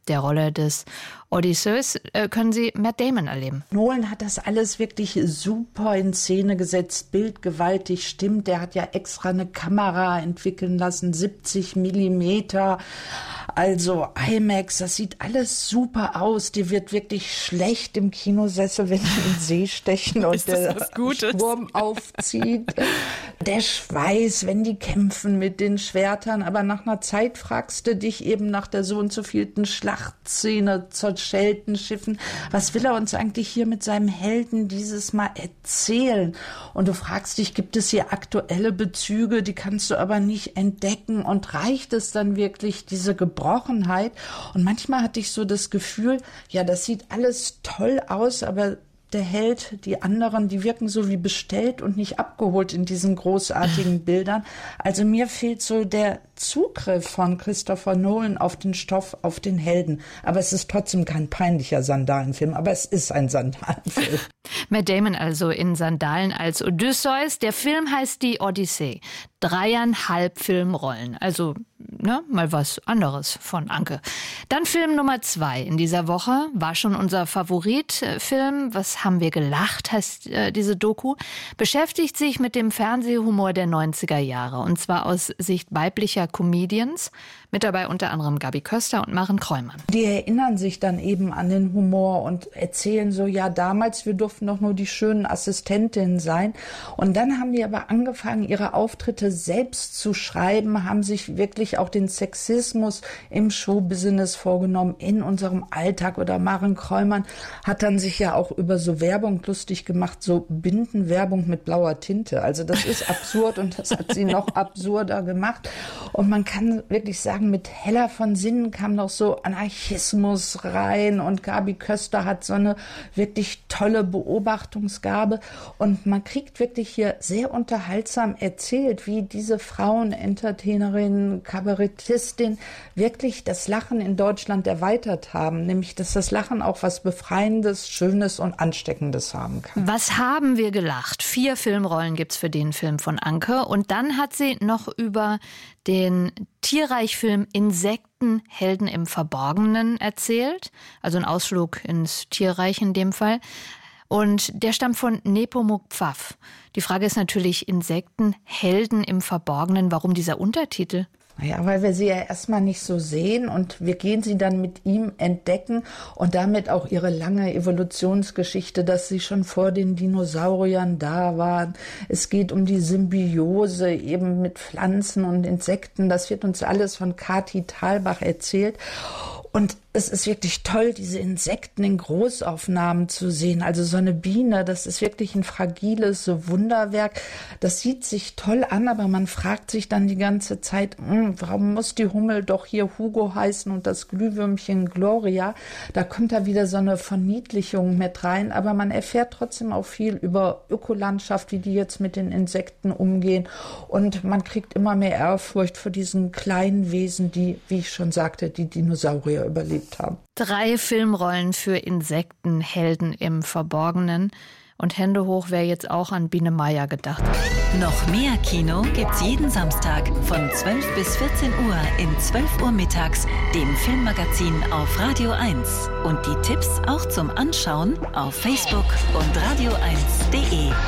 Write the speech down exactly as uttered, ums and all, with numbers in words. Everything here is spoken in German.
der Rolle des Odysseus äh, können Sie Matt Damon erleben. Nolan hat das alles wirklich super in Szene gesetzt, bildgewaltig, stimmt. Der hat ja extra eine Kamera entwickeln lassen, siebzig Millimeter, also IMAX, das sieht alles super aus. Dir wird wirklich schlecht im Kinosessel, wenn sie in den See stechen und der Sturm aufzieht. Der Schweiß, wenn die kämpfen mit den Schwertern, aber nach einer Zeit fragst du dich eben nach der so und so vielten Schlachtszene zerschellten Schiffen, was will er uns eigentlich hier mit seinem Helden dieses Mal erzählen? Und du fragst dich, gibt es hier aktuelle Bezüge, die kannst du aber nicht entdecken, und reicht es dann wirklich, diese Gebrochenheit? Und manchmal hatte ich so das Gefühl, ja, das sieht alles toll aus, aber der Held, die anderen, die wirken so wie bestellt und nicht abgeholt in diesen großartigen Bildern. Also mir fehlt so der Zugriff von Christopher Nolan auf den Stoff, auf den Helden. Aber es ist trotzdem kein peinlicher Sandalenfilm, aber es ist ein Sandalenfilm. Matt Damon also in Sandalen als Odysseus. Der Film heißt Die Odyssee. Dreieinhalb Filmrollen, also ne, mal was anderes von Anke. Dann Film Nummer zwei in dieser Woche, war schon unser Favoritfilm. Was haben wir gelacht, heißt äh, diese Doku. Beschäftigt sich mit dem Fernsehhumor der neunziger Jahre, und zwar aus Sicht weiblicher Comedians. Mit dabei unter anderem Gabi Köster und Maren Kräumann. Die erinnern sich dann eben an den Humor und erzählen so, ja, damals, wir durften doch nur die schönen Assistentinnen sein. Und dann haben die aber angefangen, ihre Auftritte selbst zu schreiben, haben sich wirklich auch den Sexismus im Showbusiness vorgenommen, in unserem Alltag. Oder Maren Kräumann hat dann sich ja auch über so Werbung lustig gemacht, so Bindenwerbung mit blauer Tinte. Also das ist absurd und das hat sie noch absurder gemacht. Und man kann wirklich sagen, mit Hella von Sinnen kam noch so Anarchismus rein, und Gabi Köster hat so eine wirklich tolle Beobachtungsgabe, und man kriegt wirklich hier sehr unterhaltsam erzählt, wie diese Frauen, Entertainerin, Kabarettistin wirklich das Lachen in Deutschland erweitert haben, nämlich dass das Lachen auch was Befreiendes, Schönes und Ansteckendes haben kann. Was haben wir gelacht? Vier Filmrollen gibt's für den Film von Anke, und dann hat sie noch über den Tierreichfilm Insekten, Helden im Verborgenen erzählt. Also ein Ausflug ins Tierreich in dem Fall. Und der stammt von Nepomuk Pfaff. Die Frage ist natürlich, Insekten, Helden im Verborgenen, warum dieser Untertitel? Ja, weil wir sie ja erstmal nicht so sehen, und wir gehen sie dann mit ihm entdecken und damit auch ihre lange Evolutionsgeschichte, dass sie schon vor den Dinosauriern da waren. Es geht um die Symbiose eben mit Pflanzen und Insekten. Das wird uns alles von Kati Thalbach erzählt. Und es ist wirklich toll, diese Insekten in Großaufnahmen zu sehen. Also so eine Biene, das ist wirklich ein fragiles Wunderwerk. Das sieht sich toll an, aber man fragt sich dann die ganze Zeit, mh, warum muss die Hummel doch hier Hugo heißen und das Glühwürmchen Gloria? Da kommt da wieder so eine Verniedlichung mit rein. Aber man erfährt trotzdem auch viel über Ökolandschaft, wie die jetzt mit den Insekten umgehen. Und man kriegt immer mehr Ehrfurcht vor diesen kleinen Wesen, die, wie ich schon sagte, die Dinosaurier überlebt haben. Drei Filmrollen für Insekten, Helden im Verborgenen. Und Hände hoch, wer jetzt auch an Biene Meier gedacht hat. Noch mehr Kino gibt's jeden Samstag von zwölf bis vierzehn Uhr in zwölf Uhr mittags, dem Filmmagazin auf Radio eins. Und die Tipps auch zum Anschauen auf Facebook und radio eins punkt de.